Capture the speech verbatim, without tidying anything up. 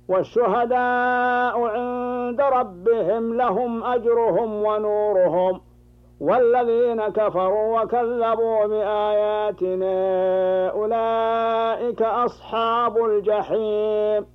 والشهداء عند ربهم لهم أجرهم ونورهم، والذين كفروا وكذبوا بآياتنا أولئك أصحاب الجحيم.